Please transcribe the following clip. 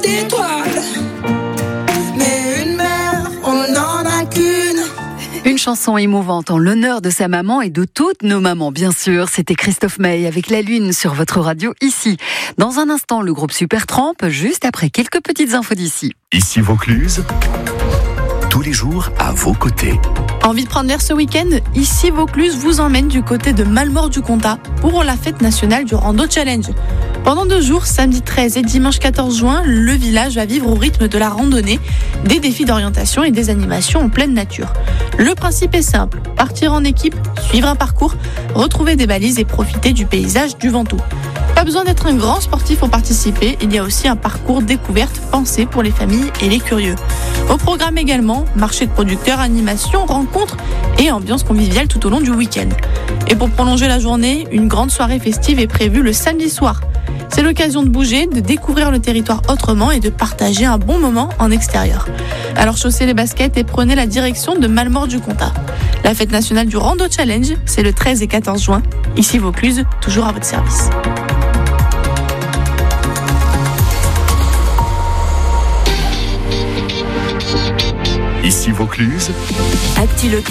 d'étoiles. Mais une mère, on n'en a qu'une. Une chanson émouvante en l'honneur de sa maman et de toutes nos mamans, bien sûr. C'était Christophe Maé avec La Lune sur votre radio ici. Dans un instant, le groupe Supertramp, juste après quelques petites infos d'ici. Ici Vaucluse, tous les jours à vos côtés. Envie de prendre l'air ce week-end ? Ici Vaucluse vous emmène du côté de Malmort-du-Comtat pour la fête nationale du Rando Challenge. Pendant 2 jours, samedi 13 et dimanche 14 juin, le village va vivre au rythme de la randonnée, des défis d'orientation et des animations en pleine nature. Le principe est simple, partir en équipe, suivre un parcours, retrouver des balises et profiter du paysage du Ventoux. Pas besoin d'être un grand sportif pour participer, il y a aussi un parcours découverte pensé pour les familles et les curieux. Au programme également, marché de producteurs, animations, rencontres et ambiance conviviale tout au long du week-end. Et pour prolonger la journée, une grande soirée festive est prévue le samedi soir. C'est l'occasion de bouger, de découvrir le territoire autrement et de partager un bon moment en extérieur. Alors chaussez les baskets et prenez la direction de Malmort-du-Comtat. La fête nationale du Rando Challenge, c'est le 13 et 14 juin. Ici Vaucluse, toujours à votre service. Ici Vaucluse, Actu local.